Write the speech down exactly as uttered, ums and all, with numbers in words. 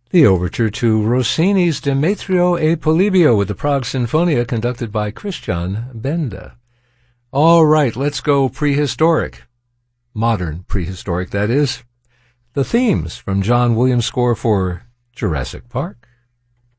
The overture to Rossini's Demetrio e Polibio with the Prague Sinfonia conducted by Christian Benda. All right, let's go prehistoric. Modern prehistoric, that is. The themes from John Williams' score for Jurassic Park.